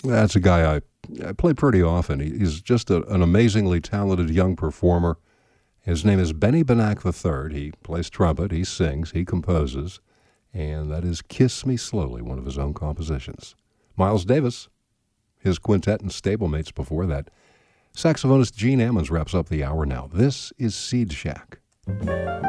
That's a guy I play pretty often. He's just an amazingly talented young performer. His name is Benny Benack III. He plays trumpet, he sings, he composes, and that is Kiss Me Slowly, one of his own compositions. Miles Davis, his quintet and stablemates before that. Saxophonist Gene Ammons wraps up the hour now. This is Seed Shack.